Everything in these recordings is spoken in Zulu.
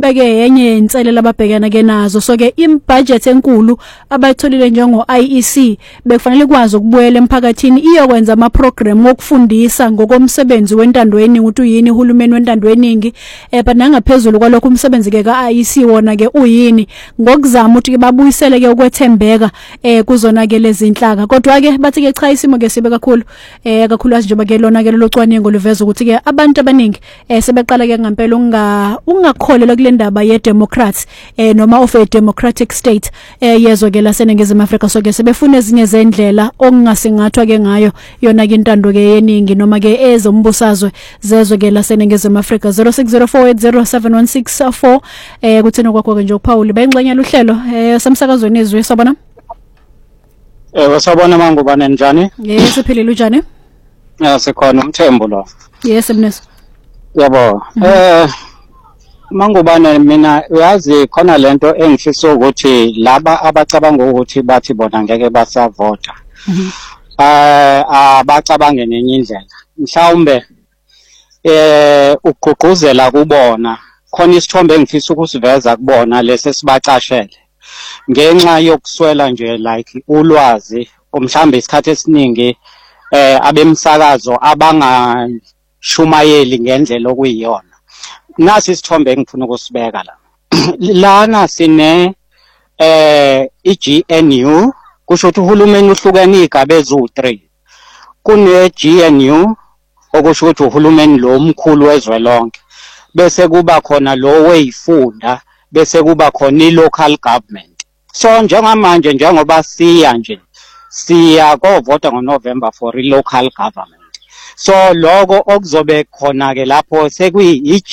kube ke yenye inselelo ababhekana ke nazo. So ke ibudget enkulu abayitholile njengo IEC bekufanele kwazi ukubuyela emphakathini iyokwenza ama program wokufundisa ngokomsebenzi wentando yeningi ukuthi uyini uhulumeni wentando yeningi but nangaphezulu kwalokho umsebenzi ke ka IEC wona ke uyini ngokuzama ukuthi ke babuyisele ke ukwethembeka kuzona ke lezi inhlaka. Kodwa ke bathi ke cha isimo ke sibe kakhulu kakhulukazi njengoba ke lona ke locwaningo luveza ukuthi ke abantu abaningi sebeqala ke ngempela ungakholelwa kule ndaba ye democrats noma of a democratic state yezwe ke laseNingizimu Afrika. So ke sebefuna ezinye zendlela okungasingathwa ke ngayo yona ke intando ke yeningi noma ke ezombusazwe zezwe ke laseNingizimu Afrika. 0604807164 kuthina kwakho ke nje uPaul bayingxenye luhlelo samsakazweni izwe sabona. Wasabona Mangubane njani? Yes siphilile unjani? Sikhona uMthembu lo. Yes Mnesi. Yabo. Mangubane mina uyazi khona lento engifisa ukuthi laba abacabanga ukuthi bathi bona ngeke basavota. Abacabange nenye indlela. Mhlawumbe ukugqugquzela kubona khona isithombe engifisa ukusiveza kubona lesi sibacashele. Ngenxa yokuswela nje like ulwazi mhlambe isikhathi esiningi abemsakazo abangashumayeli ngendlela okuyiyona. Nasi isithombe engifuna ukusibeka la. Lana sine iGNU kusho ukuthi uhulumeni uhlukene igaba ezu3. Kune GNU okusho ukuthi uhulumeni lo omkhulu wezwe lonke. Bese kuba khona lo weyifunda, bese kuba khona ilocal government. So njengamanje njengoba siya kovota ngoNovember for ilocal government. So lokho okuzobe khona ke lapho sekuyi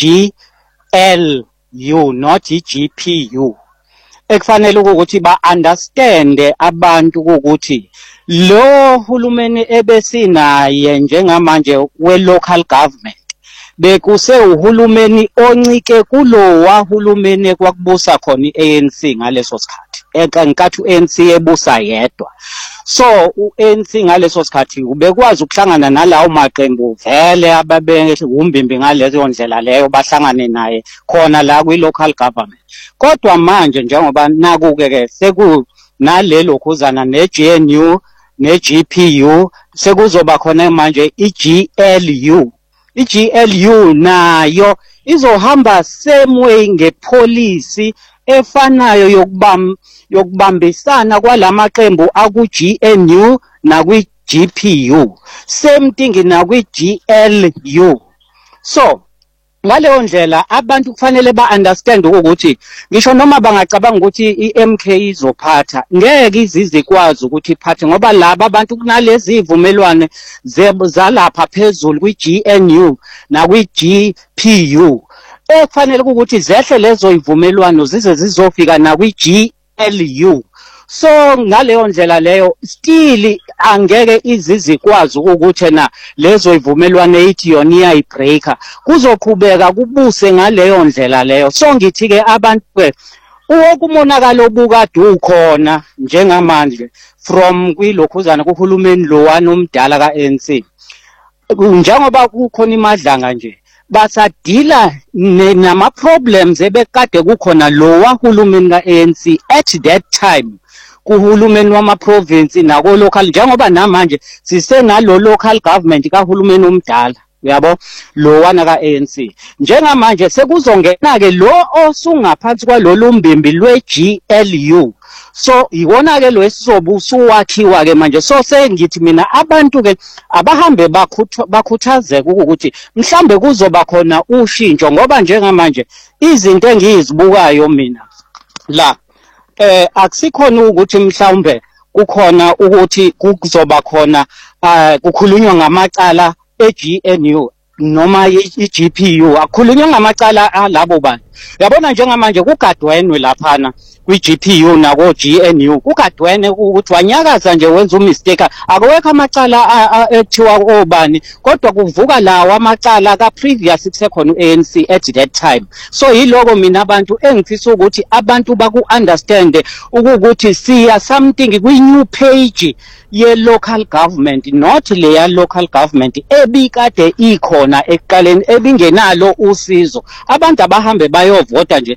GLU not iGPU. Ekufanele ukuthi ba understand abantu ukuthi lo hulumeni ebesinaye njengamanje we local government bekuse uhulumeni oncike kulo wahulumeni kwakubusa khona iANC ngaleso sikhathi. Enkathi uANC ebusa yedwa. So uANC ngaleso sikhathi ubekwazi ukuhlangana nalawo maqembu vele ababe umbimbi ngalezo ndlela leyo bahlangane naye khona la kwi local government. Kodwa manje njengoba nakuke seku nalelo khuzana neGNU neGPU sekuzoba khona manje iGLU. iGLU nayo izohamba same way ngepolicy efanayo yokubambisana kwalamaqembu akuGNU nakwiGPU. Same thing nakwiGLU. So ngaleyo ndlela abantu kufanele ba-understand ukuthi ngisho noma bangacabanga ukuthi iMK izophatha ngeke izizikwazi ukuthi iphathe ngoba laba abantu kunalezi ivumelwane zalapha phezulu kwiGNU nakwiGPU ekufanele ukuthi zehle lezo ivumelwano zize zizofika nakwiGLU. So ngaleyo ndlela leyo still angeke izizikwazi ukuthi na lezo ivumelwane ethi yona iyayibreaker kuzoqhubeka kubuse ngaleyo ndlela leyo. So ngithi ke abantu ukumonakalo obukade ukhona njengamanje from kwilokhuzana kuhulumeni lo wani omdala kaANC njengoba kukhona imadlanga nje basadila nama problems ebekade kukhona lo wahulumeni kaANC at that time kuhulumeni wama province nako local njengoba namanje sisenalo local government kahulumeni omdala yabo lo wana kaANC. Njengamanje sekuzongena ke lo osungaphansi kwalolu mbimbi lweGLU. So iwona ke lo esizobe usuwakhiwa ke manje. So sengithi mina abantu ke abahambe bakhuthazeka ukuthi mhlambe kuzoba khona ushintsho ngoba njengamanje izinto engizibukayo mina la akusikhona ukuthi mhlawumbe kukhona ukuthi kuzoba khona kukhulunywa ngamacala eGNU noma iGPU akukhulunywa ngamacala alabo bantu. Yabona njengamanje kugadwenwe laphana kwiGPU nako GNU kugadwene ukuthi wanyakaza nje wenza umistake akowekho amacala ethiwa obani kodwa kuvuka lawa amacala ka previous kusekhona uANC at that time. So yiloko mina abantu engifisa ukuthi abantu baku understand ukuthi siya something kwi new page ye local government not leya local government ebikade ikhona ekuqaleni ebingenalo usizo. Abantu abahambe bayovota nje